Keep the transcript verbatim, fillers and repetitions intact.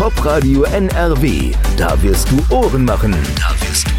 Popradio N R W. Da wirst du Ohren machen. Da wirst du